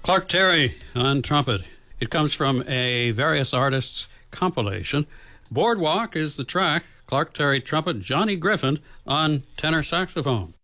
Clark Terry on trumpet. It comes from a various artists compilation. Boardwalk is the track. Clark Terry trumpet, Johnny Griffin on tenor saxophone.